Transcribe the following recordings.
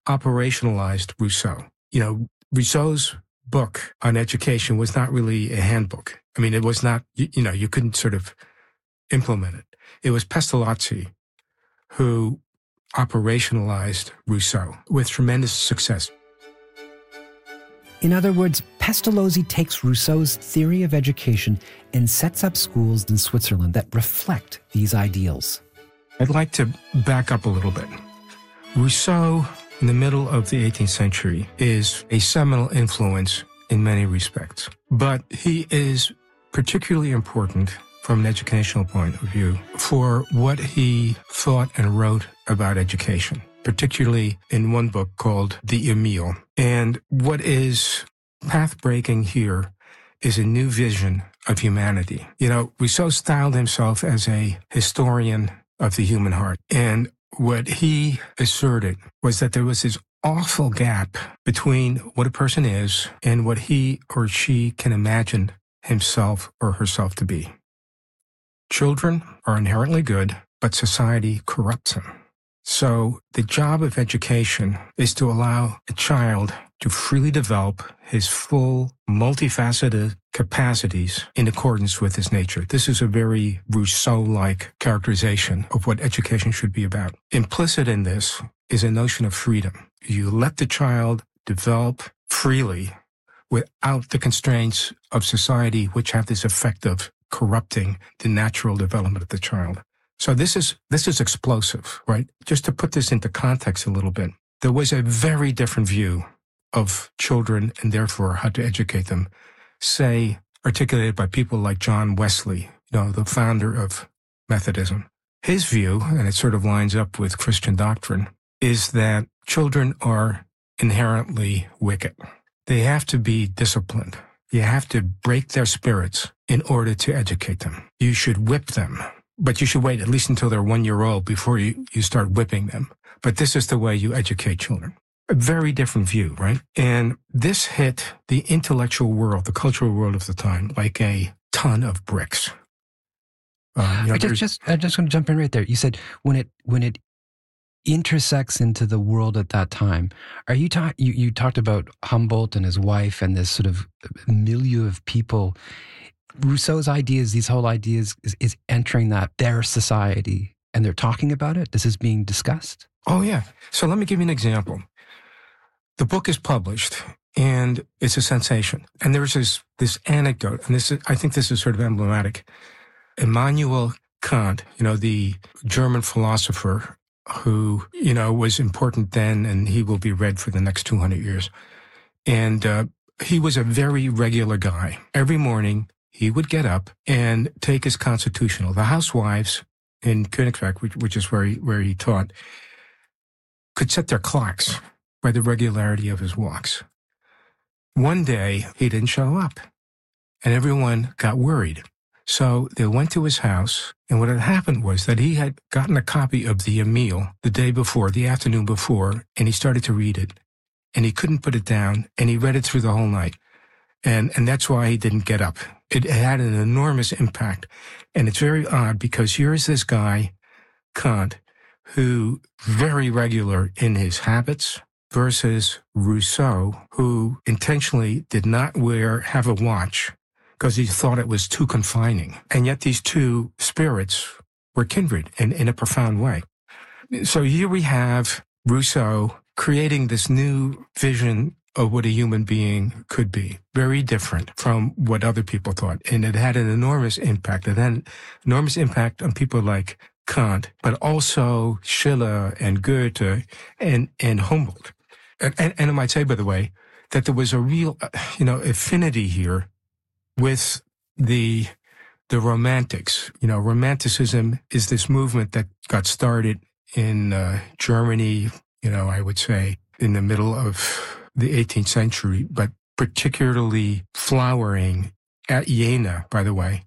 operationalized Rousseau. Rousseau's book on education was not really a handbook. I mean, it was not, you couldn't sort of implement it. It was Pestalozzi who operationalized Rousseau with tremendous success. In other words, Pestalozzi takes Rousseau's theory of education and sets up schools in Switzerland that reflect these ideals. I'd like to back up a little bit. Rousseau, in the middle of the 18th century, is a seminal influence in many respects. But he is particularly important from an educational point of view for what he thought and wrote about education, particularly in one book called The Emile. And what is path-breaking here is a new vision of humanity. Rousseau styled himself as a historian of the human heart. And what he asserted was that there was this awful gap between what a person is and what he or she can imagine himself or herself to be. Children are inherently good, but society corrupts them. So the job of education is to allow a child to freely develop his full, multifaceted capacities in accordance with his nature. This is a very Rousseau-like characterization of what education should be about. Implicit in this is a notion of freedom. You let the child develop freely without the constraints of society, which have this effect of corrupting the natural development of the child. So this is explosive, right? Just to put this into context a little bit, there was a very different view of children and therefore how to educate them, say, articulated by people like John Wesley, the founder of Methodism. His view, and it sort of lines up with Christian doctrine, is that children are inherently wicked. They have to be disciplined. You have to break their spirits in order to educate them. You should whip them, but you should wait at least until they're 1 year old before you start whipping them. But this is the way you educate children. A very different view, right? And this hit the intellectual world, the cultural world of the time, like a ton of bricks. I just want to jump in right there. You said when it intersects into the world at that time. Are you talked about Humboldt and his wife and this sort of milieu of people. Rousseau's ideas, these whole ideas, is entering their society, and they're talking about it. This is being discussed. Oh yeah. So let me give you an example. The book is published, and it's a sensation. And there's this anecdote, and I think this is sort of emblematic. Immanuel Kant, the German philosopher who, was important then, and he will be read for the next 200 years. And he was a very regular guy. Every morning, he would get up and take his constitutional. The housewives in Königsberg, which is where he taught, could set their clocks by the regularity of his walks. One day, he didn't show up, and everyone got worried. So they went to his house, and what had happened was that he had gotten a copy of the Emile the afternoon before, and he started to read it, and he couldn't put it down, and he read it through the whole night. And that's why he didn't get up. It had an enormous impact. And it's very odd because here's this guy, Kant, who very regular in his habits, versus Rousseau, who intentionally did not have a watch because he thought it was too confining. And yet these two spirits were kindred in a profound way. So here we have Rousseau creating this new vision of what a human being could be, very different from what other people thought. And it had an enormous impact. It had an enormous impact on people like Kant, but also Schiller and Goethe and Humboldt. And I might say, by the way, that there was a real, affinity here with the Romantics. Romanticism is this movement that got started in Germany, I would say in the middle of the 18th century, but particularly flowering at Jena, by the way.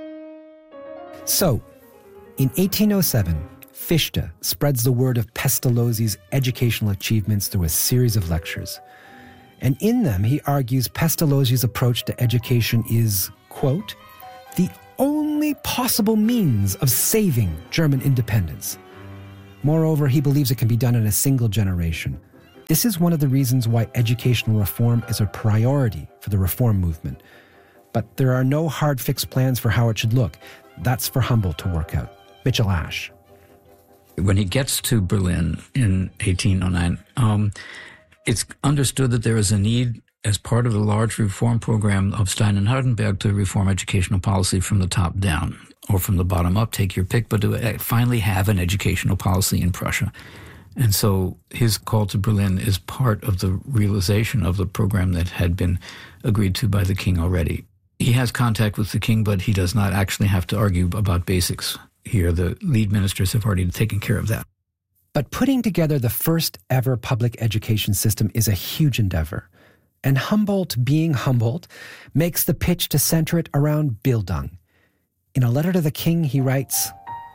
So, in 1807, Fichte spreads the word of Pestalozzi's educational achievements through a series of lectures. And in them, he argues Pestalozzi's approach to education is, quote, the only possible means of saving German independence. Moreover, he believes it can be done in a single generation. This is one of the reasons why educational reform is a priority for the reform movement. But there are no hard fixed plans for how it should look. That's for Humboldt to work out. Mitchell Ash. When he gets to Berlin in 1809, it's understood that there is a need as part of the large reform program of Stein and Hardenberg to reform educational policy from the top down or from the bottom up, take your pick, but to finally have an educational policy in Prussia. And so his call to Berlin is part of the realization of the program that had been agreed to by the king already. He has contact with the king, but he does not actually have to argue about basics here. The lead ministers have already taken care of that. But putting together the first ever public education system is a huge endeavor. And Humboldt, being Humboldt, makes the pitch to center it around Bildung. In a letter to the king, he writes,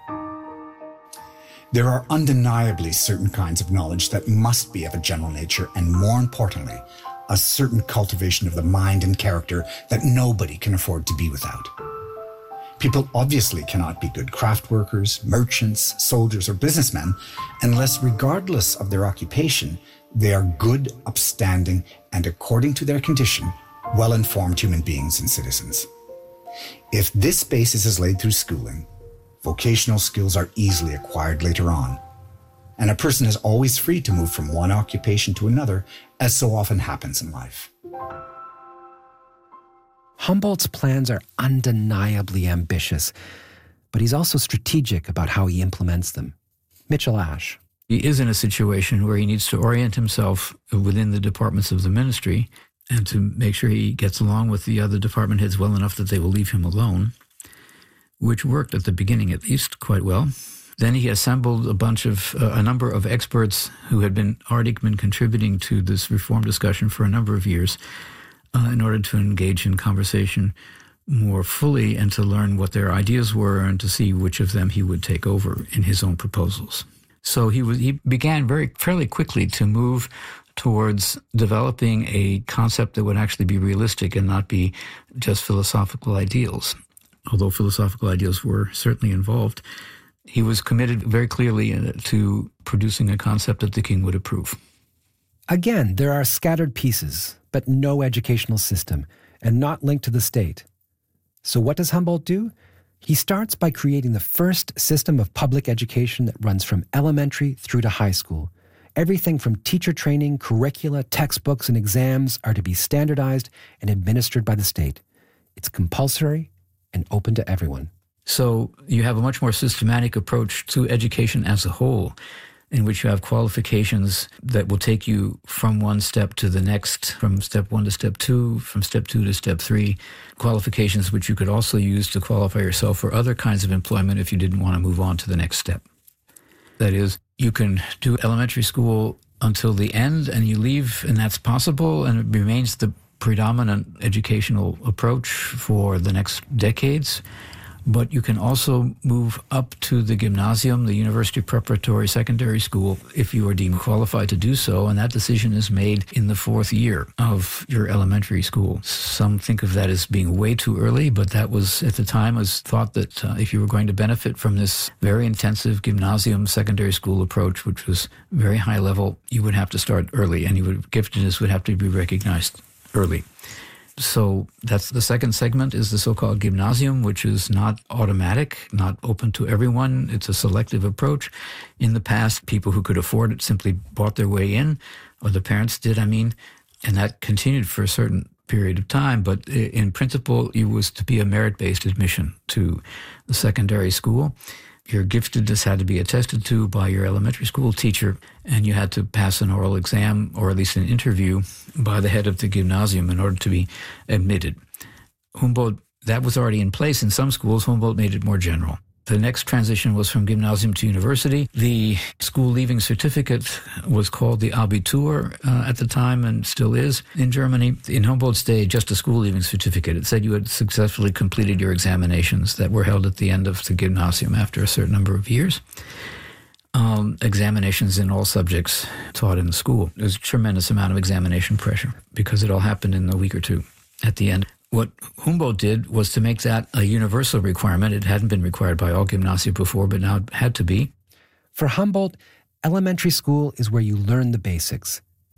"There are undeniably certain kinds of knowledge that must be of a general nature, and more importantly, a certain cultivation of the mind and character that nobody can afford to be without. People obviously cannot be good craft workers, merchants, soldiers, or businessmen unless, regardless of their occupation, they are good, upstanding, and according to their condition, well-informed human beings and citizens. If this basis is laid through schooling, vocational skills are easily acquired later on, and a person is always free to move from one occupation to another, as so often happens in life." Humboldt's plans are undeniably ambitious, but he's also strategic about how he implements them. Mitchell Ash. He is in a situation where he needs to orient himself within the departments of the ministry and to make sure he gets along with the other department heads well enough that they will leave him alone, which worked at the beginning at least quite well. Then he assembled a number of experts who had already been contributing to this reform discussion for a number of years in order to engage in conversation more fully and to learn what their ideas were and to see which of them he would take over in his own proposals. So he began fairly quickly to move towards developing a concept that would actually be realistic and not be just philosophical ideals. Although philosophical ideals were certainly involved, he was committed very clearly to producing a concept that the king would approve. Again, there are scattered pieces, but no educational system, and not linked to the state. So what does Humboldt do? He starts by creating the first system of public education that runs from elementary through to high school. Everything from teacher training, curricula, textbooks, and exams are to be standardized and administered by the state. It's compulsory and open to everyone. So you have a much more systematic approach to education as a whole, in which you have qualifications that will take you from one step to the next, from step 1 to step 2, from step 2 to step 3, qualifications which you could also use to qualify yourself for other kinds of employment if you didn't want to move on to the next step. That is, you can do elementary school until the end and you leave, and that's possible, and it remains the predominant educational approach for the next decades. But you can also move up to the gymnasium, the university preparatory secondary school, if you are deemed qualified to do so, and that decision is made in the 4th year of your elementary school. Some think of that as being way too early, but that was, at the time, was thought that if you were going to benefit from this very intensive gymnasium secondary school approach, which was very high level, you would have to start early, and giftedness would have to be recognized early. So that's the second segment, is the so-called gymnasium, which is not automatic, not open to everyone. It's a selective approach. In the past, people who could afford it simply bought their way in, or the parents did, and that continued for a certain period of time. But in principle, it was to be a merit-based admission to the secondary school. Your giftedness had to be attested to by your elementary school teacher, and you had to pass an oral exam, or at least an interview, by the head of the gymnasium in order to be admitted. Humboldt, that was already in place in some schools. Humboldt made it more general. The next transition was from gymnasium to university. The school leaving certificate was called the Abitur at the time, and still is in Germany. In Humboldt's day, just a school leaving certificate. It said you had successfully completed your examinations that were held at the end of the gymnasium after a certain number of years. Examinations in all subjects taught in the school. There's a tremendous amount of examination pressure because it all happened in a week or two at the end. What Humboldt did was to make that a universal requirement. It hadn't been required by all gymnasia before, but now it had to be. For Humboldt, elementary school is where you learn the basics.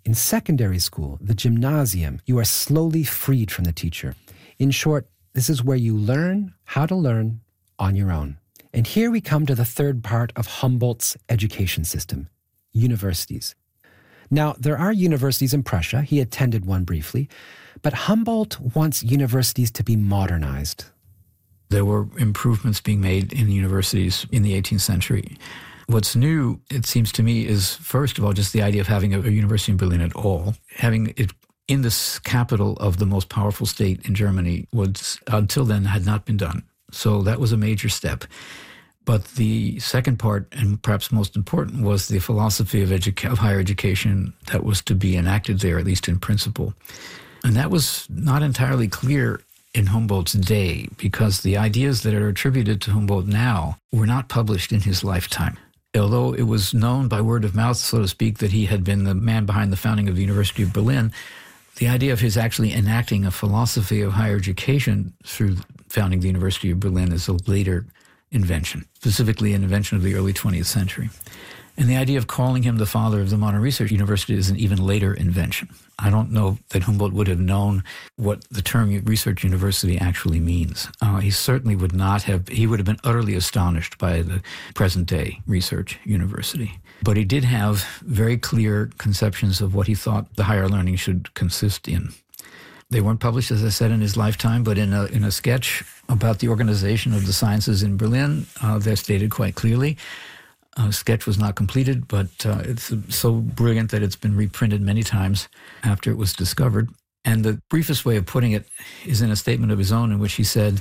In secondary school, the gymnasium, you are slowly freed from the teacher. In short, this is where you learn how to learn on your own. And here we come to the third part of Humboldt's education system, universities. Now, there are universities in Prussia. He attended one briefly. But Humboldt wants universities to be modernized. There were improvements being made in universities in the 18th century. What's new, it seems to me, is first of all just the idea of having a university in Berlin at all. Having it in the capital of the most powerful state in Germany was, until then, had not been done. So that was a major step. But the second part, and perhaps most important, was the philosophy of higher education that was to be enacted there, at least in principle. And that was not entirely clear in Humboldt's day, because the ideas that are attributed to Humboldt now were not published in his lifetime. Although it was known by word of mouth, so to speak, that he had been the man behind the founding of the University of Berlin, the idea of his actually enacting a philosophy of higher education through founding the University of Berlin is a later invention, specifically an invention of the early 20th century. And the idea of calling him the father of the modern research university is an even later invention. I don't know that Humboldt would have known what the term research university actually means. He certainly would not have, he would have been utterly astonished by the present day research university. But he did have very clear conceptions of what he thought the higher learning should consist in. They weren't published, as I said, in his lifetime, but in a sketch about the organization of the sciences in Berlin, they're stated quite clearly. Sketch was not completed, but it's so brilliant that it's been reprinted many times after it was discovered. And the briefest way of putting it is in a statement of his own in which he said,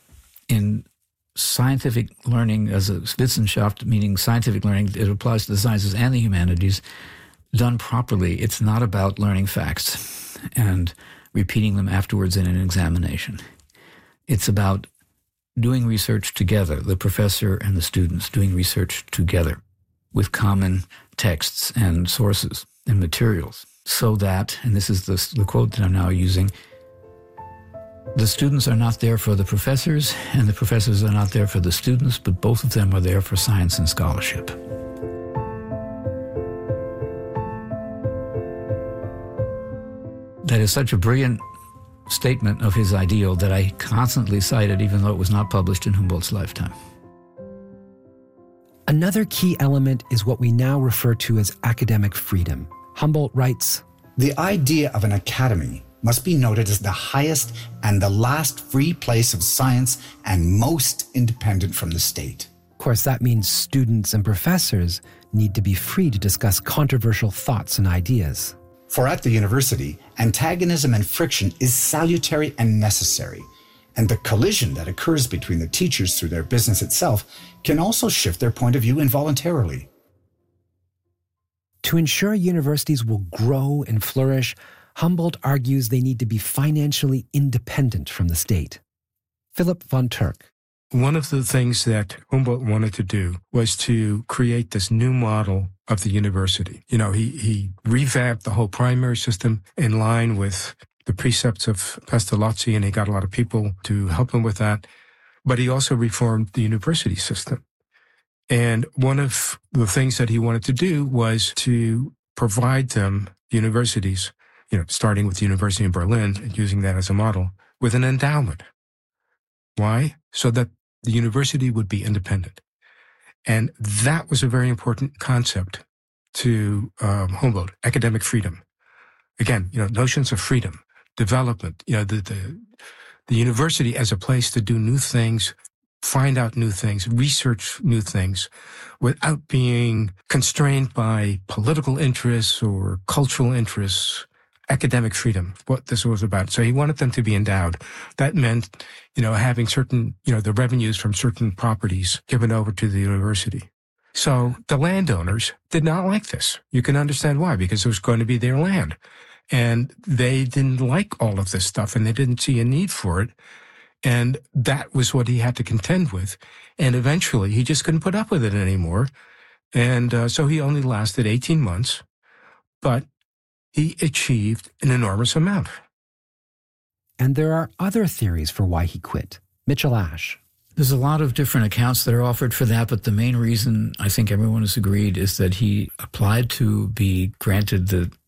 in scientific learning as a Wissenschaft, meaning scientific learning, it applies to the sciences and the humanities, done properly, it's not about learning facts and repeating them afterwards in an examination. It's about doing research together, the professor and the students doing research together with common texts and sources and materials, so that, and this is the quote that I'm now using, the students are not there for the professors and the professors are not there for the students, but both of them are there for science and scholarship. That is such a brilliant statement of his ideal that I constantly cite it, even though it was not published in Humboldt's lifetime. Another key element is what we now refer to as academic freedom. Humboldt writes, "The idea of an academy must be noted as the highest and the last free place of science and most independent from the state." Of course, that means students and professors need to be free to discuss controversial thoughts and ideas. For at the university, antagonism and friction is salutary and necessary, and the collision that occurs between the teachers through their business itself can also shift their point of view involuntarily. To ensure universities will grow and flourish, Humboldt argues they need to be financially independent from the state. Philip von Turk. One of the things that Humboldt wanted to do was to create this new model of the university. You know, he revamped the whole primary system in line with the precepts of Pestalozzi, and he got a lot of people to help him with that. But he also reformed the university system. And one of the things that he wanted to do was to provide them, universities, starting with the University of Berlin and using that as a model, with an endowment. Why? So that the university would be independent. And that was a very important concept to Humboldt, academic freedom. Again, notions of freedom, development, the university as a place to do new things, find out new things, research new things, without being constrained by political interests or cultural interests. Academic freedom, what this was about. So he wanted them to be endowed. That meant, having certain, the revenues from certain properties given over to the university. So the landowners did not like this. You can understand why, because it was going to be their land. And they didn't like all of this stuff, and they didn't see a need for it. And that was what he had to contend with. And eventually, he just couldn't put up with it anymore. And so he only lasted 18 months. But he achieved an enormous amount. And there are other theories for why he quit. Mitchell Ash. There's a lot of different accounts that are offered for that, but the main reason I think everyone has agreed is that he applied to be granted the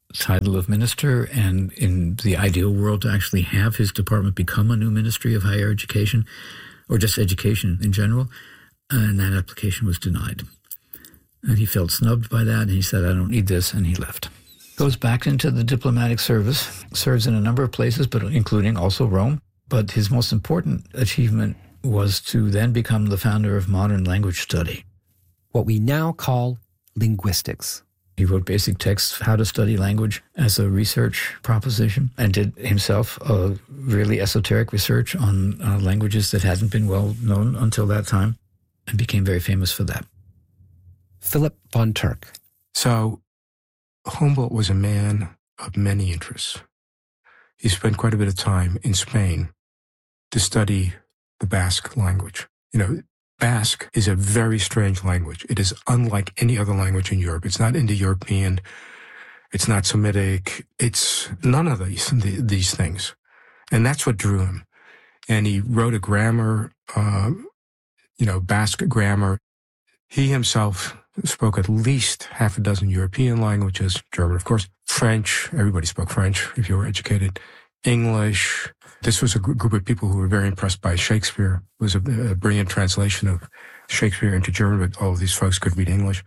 title of minister, and in the ideal world to actually have his department become a new ministry of higher education, or just education in general, and that application was denied. And he felt snubbed by that, and he said, I don't need this, and he left. Goes back into the diplomatic service, serves in a number of places, but including also Rome. But his most important achievement was to then become the founder of modern language study. What we now call linguistics. He wrote basic texts, how to study language, as a research proposition, and did himself a really esoteric research on languages that hadn't been well known until that time, and became very famous for that. Philip von Turk. So Humboldt was a man of many interests. He spent quite a bit of time in Spain to study the Basque language. Basque is a very strange language. It is unlike any other language in Europe. It's not Indo-European. It's not Semitic. It's none of these things. And that's what drew him. And he wrote a grammar, Basque grammar. He himself spoke at least half a dozen European languages, German, of course, French. Everybody spoke French if you were educated. English. This was a group of people who were very impressed by Shakespeare. It was a brilliant translation of Shakespeare into German, but all of these folks could read English.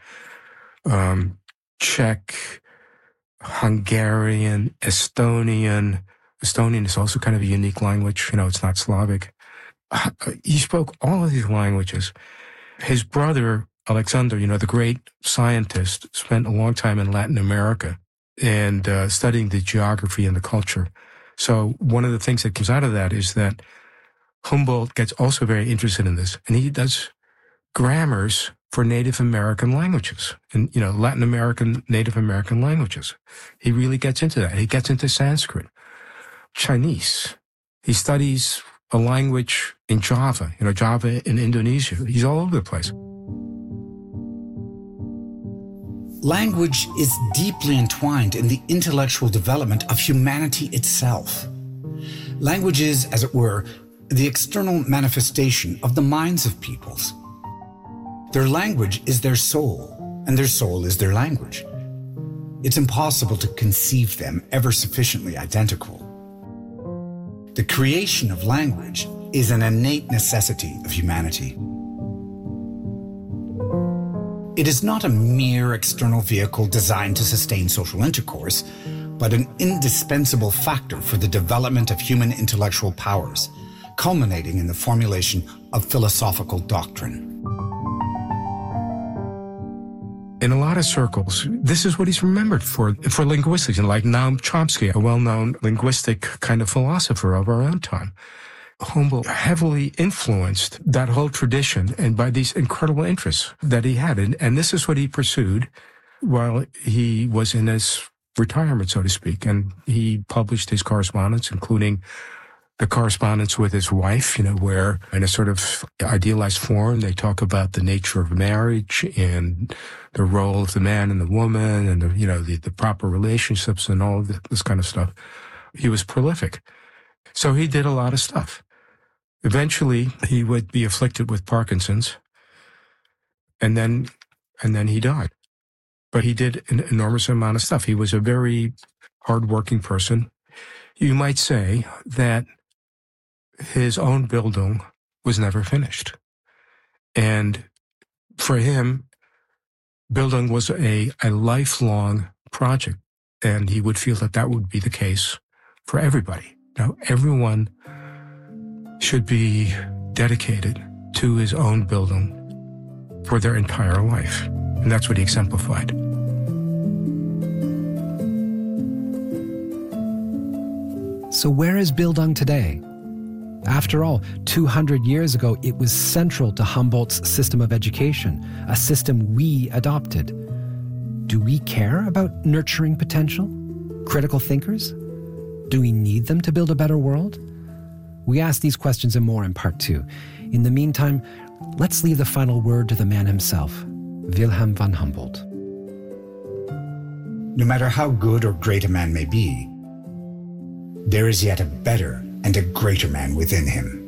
Czech, Hungarian, Estonian. Estonian is also kind of a unique language. It's not Slavic. He spoke all of these languages. His brother, Alexander, the great scientist, spent a long time in Latin America and studying the geography and the culture. So one of the things that comes out of that is that Humboldt gets also very interested in this, and he does grammars for Native American languages and, Latin American, Native American languages. He really gets into that. He gets into Sanskrit, Chinese. He studies a language in Java, Java in Indonesia. He's all over the place. Language is deeply entwined in the intellectual development of humanity itself. Language is, as it were, the external manifestation of the minds of peoples. Their language is their soul, and their soul is their language. It's impossible to conceive them ever sufficiently identical. The creation of language is an innate necessity of humanity. It is not a mere external vehicle designed to sustain social intercourse, but an indispensable factor for the development of human intellectual powers, culminating in the formulation of philosophical doctrine. In a lot of circles, this is what he's remembered for linguistics, and like Noam Chomsky, a well-known linguistic kind of philosopher of our own time. Humboldt heavily influenced that whole tradition and by these incredible interests that he had. And this is what he pursued while he was in his retirement, so to speak. And he published his correspondence, including the correspondence with his wife, where in a sort of idealized form, they talk about the nature of marriage and the role of the man and the woman and the proper relationships and all of this kind of stuff. He was prolific. So he did a lot of stuff. Eventually, he would be afflicted with Parkinson's, and then he died. But he did an enormous amount of stuff. He was a very hardworking person. You might say that his own Bildung was never finished. And for him, Bildung was a lifelong project, and he would feel that would be the case for everybody. Everyone should be dedicated to his own Bildung for their entire life. And that's what he exemplified. So where is Bildung today? After all, 200 years ago, it was central to Humboldt's system of education, a system we adopted. Do we care about nurturing potential? Critical thinkers? Do we need them to build a better world? We ask these questions and more in part 2. In the meantime, let's leave the final word to the man himself, Wilhelm von Humboldt. No matter how good or great a man may be, there is yet a better and a greater man within him.